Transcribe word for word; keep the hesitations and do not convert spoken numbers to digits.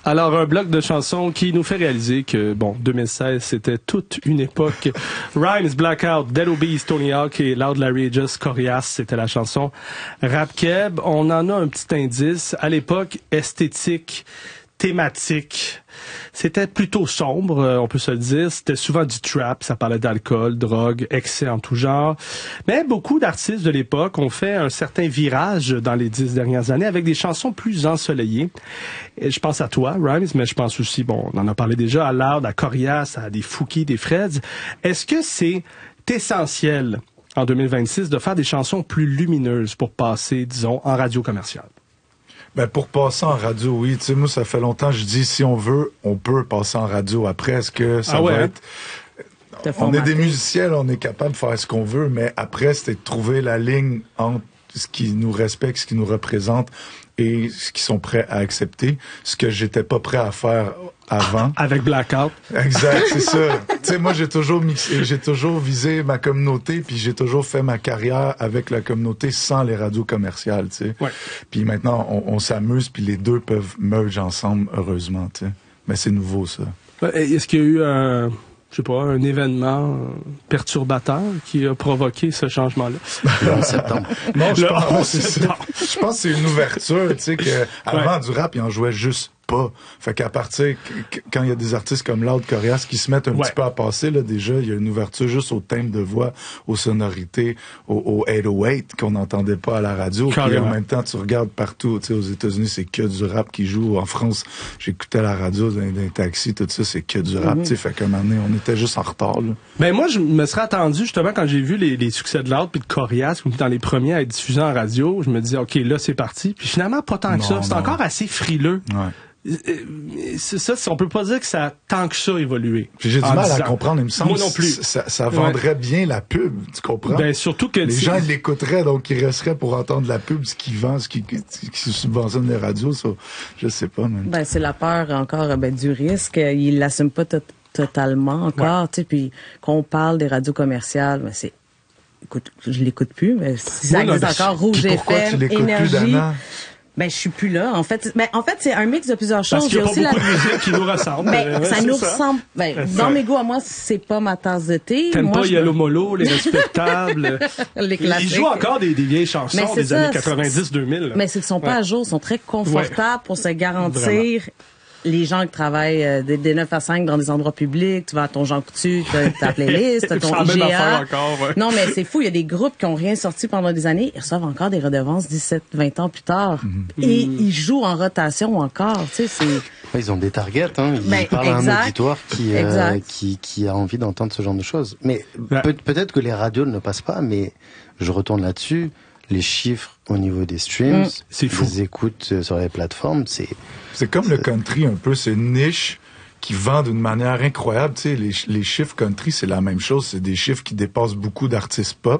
Alors, un bloc de chansons qui nous fait réaliser que, bon, deux mille seize, c'était toute une époque. Rhymes, Blackout, Dead Obies, Tony Hawk et Loud Larry, Just Corias, c'était la chanson Rap Keb. On en a un petit indice. À l'époque, esthétique, thématique. C'était plutôt sombre, euh, on peut se le dire. C'était souvent du trap, ça parlait d'alcool, drogue, excès en tout genre. Mais beaucoup d'artistes de l'époque ont fait un certain virage dans les dix dernières années avec des chansons plus ensoleillées. Et je pense à toi, Rhymes, mais je pense aussi, bon, on en a parlé déjà, à Loud, à Corias, à des Fouki, des Freds. Est-ce que c'est essentiel en deux mille vingt-six de faire des chansons plus lumineuses pour passer, disons, en radio commerciale? Ben pour passer en radio, oui. Tu sais, moi, ça fait longtemps que je dis, si on veut, on peut passer en radio. Après, est-ce que ça ah ouais, va hein? être... On est des musiciens, on est capable de faire ce qu'on veut, mais après, c'était de trouver la ligne entre ce qui nous respecte, ce qui nous représente et ce qu'ils sont prêts à accepter. Ce que j'étais pas prêt à faire avant. Avec Blackout. Exact, c'est ça. Tu sais, moi, j'ai toujours mixé, j'ai toujours visé ma communauté, puis j'ai toujours fait ma carrière avec la communauté sans les radios commerciales, tu sais. Ouais. Puis maintenant, on, on s'amuse, puis les deux peuvent merge ensemble, heureusement, tu sais. Mais c'est nouveau, ça. Est-ce qu'il y a eu un, je sais pas, un événement perturbateur qui a provoqué ce changement-là? Le onze septembre. Non, je Le pense, onze c'est ça. Je pense que c'est une ouverture, tu sais, que avant Ouais. du rap, ils en jouaient juste pas. Fait qu'à partir, quand il y a des artistes comme Loud Corias qui se mettent un ouais. petit peu à passer, là, déjà, il y a une ouverture juste au thème de voix, aux sonorités, au, au huit cent huit qu'on n'entendait pas à la radio. Puis en même temps, tu regardes partout, tu sais, aux États-Unis, c'est que du rap qui joue. En France, j'écoutais la radio dans les taxis, tout ça, c'est que du rap, mm-hmm. tu sais. Fait qu'à un moment donné, on était juste en retard, là. Ben, moi, je me serais attendu, justement, quand j'ai vu les, les succès de Loud puis de Corias, dans les premiers à être diffusés en radio, je me disais, OK, là, c'est parti. Puis finalement, pas tant que non, ça. C'est non. encore assez frileux. Ouais. C'est ça, on peut pas dire que ça a tant que ça évolué. Puis j'ai du mal à comprendre, il me semble. Moi non plus. Ça, ça vendrait ouais. bien la pub, tu comprends? Ben, surtout que... Les gens l'écouteraient, donc ils resteraient pour entendre la pub, ce qu'ils vendent, ce qui, qui subventionne les radios, ça, je sais pas, même. Ben, c'est la peur encore, ben, du risque. Ils l'assument pas to- totalement encore, ouais. tu sais, puis qu'on parle des radios commerciales, ben, c'est... Écoute, je l'écoute plus, mais si ça existe encore, Rouge F M, pourquoi tu l'écoutes Énergie... plus, Dana? Ben, je suis plus là. En fait, ben, en fait, c'est un mix de plusieurs choses. Parce qu'il y a pas aussi beaucoup la... de musique qui nous ressemble. Ben, ça nous ça. ressemble. Ben, dans mes goûts, à moi, c'est pas ma tasse de thé. T'aimes moi, pas je... Yellow Molo, Les Respectables. Les classiques. Ils jouent encore des, des vieilles chansons des ça, années quatre-vingt-dix deux mille. Mais c'est qu'ils sont pas ouais. à jour. Ils sont très confortables ouais. pour se garantir... Vraiment. Les gens qui travaillent euh, des, des neuf à cinq dans des endroits publics, tu vas à ton Jean Coutu, t'as ta playlist, t'as ton I G A. Encore, ouais. Non, mais c'est fou, il y a des groupes qui ont rien sorti pendant des années, ils reçoivent encore des redevances dix-sept, vingt ans plus tard. Mm-hmm. Et mm. ils jouent en rotation encore, tu sais, c'est... Ouais, ils ont des targets, hein. Ils ben, parlent exact. à un auditoire qui, euh, qui, qui a envie d'entendre ce genre de choses. Mais ouais. peut- peut-être que les radios ne passent pas, mais je retourne là-dessus. Les chiffres au niveau des streams, mm. c'est fou. Les écoutes sur les plateformes, c'est... C'est comme c'est... le country un peu, c'est une niche qui vend d'une manière incroyable. Tu sais, les, les chiffres country, c'est la même chose. C'est des chiffres qui dépassent beaucoup d'artistes pop.